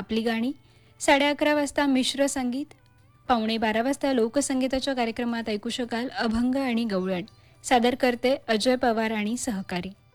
आपली गाणी, 11:30 वाजता मिश्र संगीत, 11:45 वाजता लोकसंगीताच्या कार्यक्रमात ऐकू शकाल अभंग आणि गवळण. सादर करते अजय पवार आणि सहकारी.